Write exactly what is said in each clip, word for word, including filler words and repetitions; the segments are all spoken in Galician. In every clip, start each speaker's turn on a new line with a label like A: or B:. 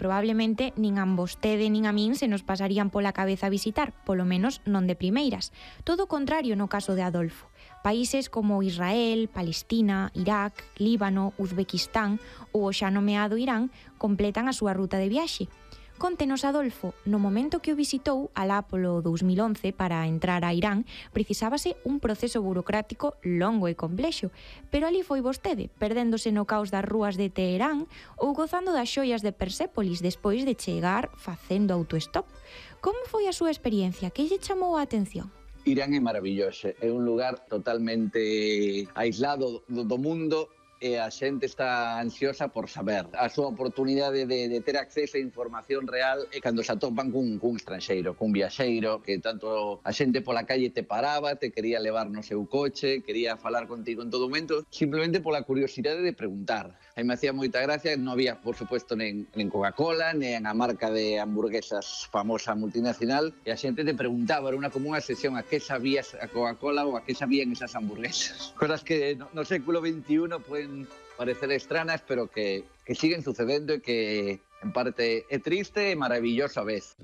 A: probablemente nin a vostede nin a min se nos pasarían pola cabeza visitar, polo menos non de primeiras. Todo o contrario no caso de Adolfo. Países como Israel, Palestina, Irak, Líbano, Uzbequistán ou o xa nomeado Irán completan a súa ruta de viaxe. Contenos, Adolfo, no momento que o visitou, alá polo dous mil once, para entrar a Irán, precisábase un proceso burocrático longo e complexo, pero ali foi vostede, perdéndose no caos das rúas de Teherán ou gozando das xoias de Persépolis despois de chegar facendo autostop. Como foi a súa experiencia? Que lle chamou a atención?
B: Irán é maravilloso, é un lugar totalmente aislado do, do mundo, e a xente está ansiosa por saber. A súa oportunidade de, de ter acceso a información real é cando se atopan cun, cun estranxeiro, cun viaxeiro, que tanto a xente pola calle te paraba, te quería levar no seu coche, quería falar contigo en todo momento, simplemente pola curiosidade de preguntar. A mí me hacía moita gracia, non había, por suposto, nen, nen Coca-Cola, nen a marca de hamburguesas famosa multinacional, e a xente te preguntaba, era unha como unha sesión, a que sabías a Coca-Cola ou a que sabían esas hamburguesas. Cosas que no, no século veintiuno pueden parecer extrañas, pero que, que siguen sucedendo e que en parte é triste e maravilloso a vez.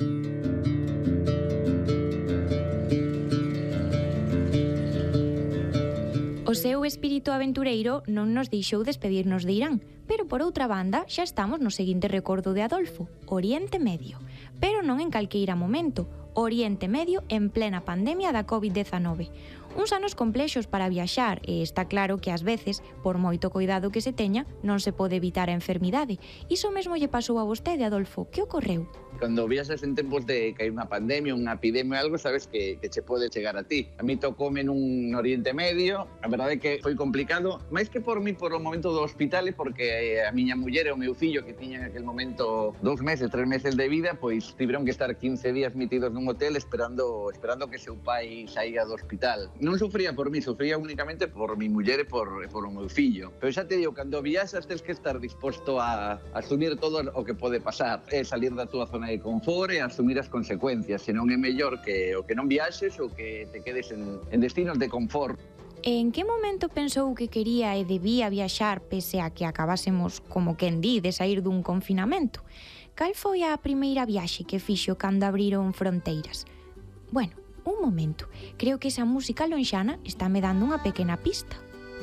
A: O seu espírito aventureiro non nos deixou despedirnos de Irán, pero por outra banda xa estamos no seguinte recordo de Adolfo, Oriente Medio. Pero non en calqueira momento, Oriente Medio en plena pandemia da covid dezanove. Uns anos complexos para viaxar e está claro que ás veces, por moito cuidado que se teña, non se pode evitar a enfermidade. Iso mesmo lle pasou a vostede, Adolfo. Que ocorreu?
B: Cando viaxas en tempos de que hai unha pandemia, unha epidemia ou algo, sabes que, que che pode chegar a ti. A mí tocoume nun Oriente Medio, a verdade é que foi complicado, máis que por mí por o momento do hospital e porque a miña muller e o meu fillo que tiñan en aquel momento dous meses, tres meses de vida, pois tiveron que estar quince días metidos nun hotel esperando esperando que seu pai saíra do hospital. Non sufría por mí, sufría únicamente por mi muller e por, por o meu fillo. Pero xa te digo, cando viaxas tens que estar disposto a, a asumir todo o que pode pasar, é salir da túa zona de confort e asumir as consecuencias, senón é mellor que o que non viaxes ou que te quedes en, en destinos de confort.
A: En que momento pensou que quería e debía viaxar pese a que acabásemos, como quen di, de sair dun confinamento? Cal foi a primeira viaxe que fixo cando abriron fronteiras? Bueno, un momento, creo que esa música lonxana está me dando unha pequena pista.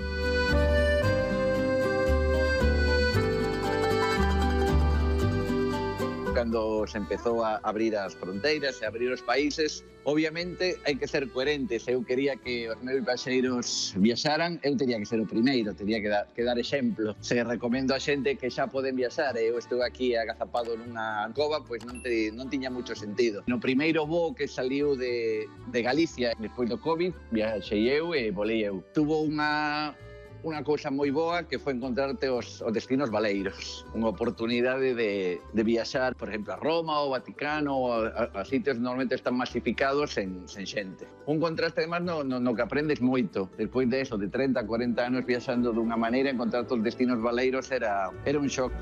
B: Cando se empezou a abrir as fronteiras e a abrir os países, obviamente hai que ser coherentes. Eu quería que os meus viaxeiros viaxaran, eu teria que ser o primeiro, teria que dar, que dar exemplo. Se recomendo a xente que xa poden viaxar e eu estou aquí agazapado nunha cova, pois non, te, non tiña moito sentido. No primeiro voo que saliu de, de Galicia, despois do COVID, viaxei eu e volei eu. Tuvo unha... unha cousa moi boa que foi encontrarte os, os destinos baleiros, unha oportunidade de, de viaxar, por exemplo, a Roma ou Vaticano ou a, a, a sitios normalmente están masificados sen, sen xente. Un contraste además no, no, no que aprendes moito. Despois de eso, de treinta, cuarenta anos viaxando dunha maneira, encontrar os destinos baleiros era, era un shock.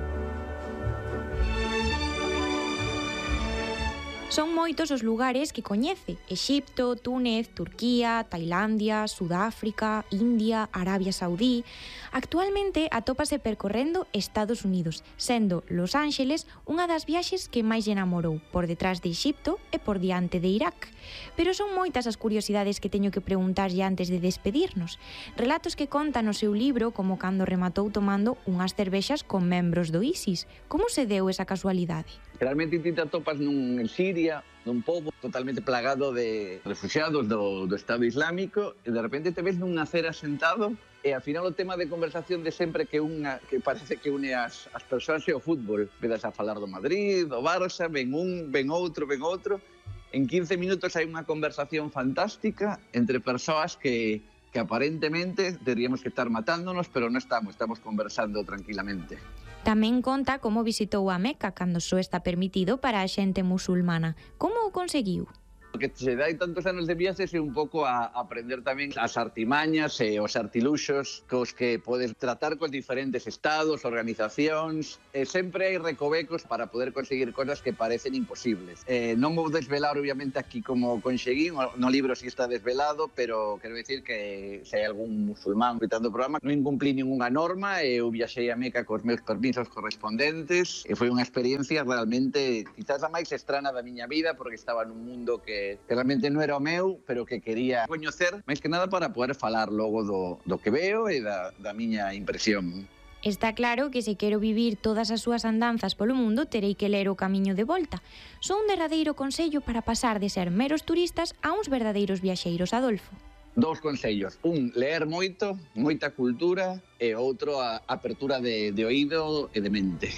A: Son moitos os lugares que coñece: Exipto, Túnez, Turquía, Tailandia, Sudáfrica, India, Arabia Saudí. Actualmente atópase percorrendo Estados Unidos, sendo Los Ángeles unha das viaxes que máis lle enamorou, por detrás de Exipto e por diante de Irak. Pero son moitas as curiosidades que teño que preguntarlle antes de despedirnos. Relatos que conta no seu libro, como cando rematou tomando unhas cervexas con membros do ISIS. Como se deu esa casualidade?
B: Realmente ti te atopas nun en Siria, nun pobo totalmente plagado de refugiados do, do Estado Islámico, e de repente te ves nunha acera sentado e ao final o tema de conversación de sempre que unha que parece que une as, as persoas e o fútbol. Vedas a falar do Madrid, do Barça, ven un, ven outro, ven outro. En quince minutos hai unha conversación fantástica entre persoas que, que aparentemente teríamos que estar matándonos, pero non estamos, estamos conversando tranquilamente.
A: Tamén conta como visitou a Meca cando só está permitido para a xente musulmana. Como o conseguiu?
B: O que se dai tantos anos de viaxes é un pouco a aprender tamén as artimañas e os artiluxos cos que podes tratar cos diferentes estados, organizacións, e sempre hai recovecos para poder conseguir cosas que parecen imposibles. Eh, non vou desvelar, obviamente, aquí como conseguín, no libro si está desvelado, pero quero dicir que se hai algún musulmán escutando o programa, non incumplí ninguna norma, e eu viaxei a Meca cos meus permisos correspondentes, e foi unha experiencia realmente quizás a máis estrana da miña vida, porque estaba nun mundo que que realmente non era o meu, pero que quería coñecer, máis que nada para poder falar logo do, do que veo e da, da miña impresión.
A: Está claro que se quero vivir todas as súas andanzas polo mundo, terei que ler O camiño de volta. Son un derradeiro consello para pasar de ser meros turistas a uns verdadeiros viaxeiros, Adolfo.
B: Dous consellos. Un, leer moito, moita cultura, e outro, a apertura de, de oído e de mente.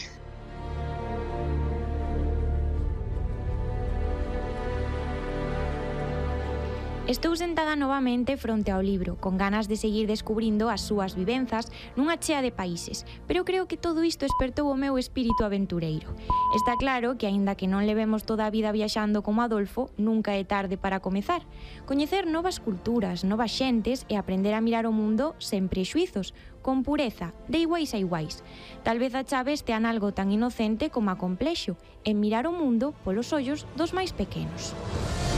A: Estou sentada novamente fronte ao libro, con ganas de seguir descubrindo as súas vivenzas nunha chea de países, pero creo que todo isto espertou o meu espírito aventureiro. Está claro que, aínda que non levemos toda a vida viaxando como Adolfo, nunca é tarde para comezar. Coñecer novas culturas, novas xentes e aprender a mirar o mundo sen prexuizos, con pureza, de iguais a iguais. Tal vez a chave estea en algo tan inocente como a complexo, en mirar o mundo polos ollos dos máis pequenos.